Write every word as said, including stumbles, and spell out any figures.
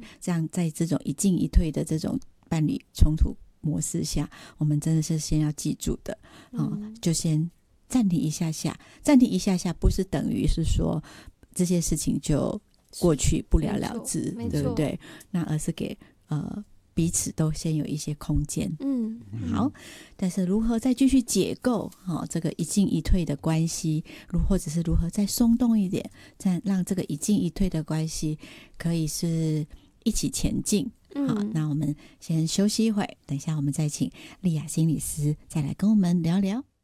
这样在这种一进一退的这种伴侣冲突模式下，我们真的是先要记住的、哦嗯、就先暂停一下下，暂停一下下不是等于是说这些事情就过去不了了之，对不对？那而是给呃彼此都先有一些空间。嗯，好，但是如何再继续解构、哦、这个一进一退的关系，或者是如何再松动一点，再让这个一进一退的关系可以是一起前进。好，那我们先休息一会，等一下我们再请丽雅心理师再来跟我们聊聊。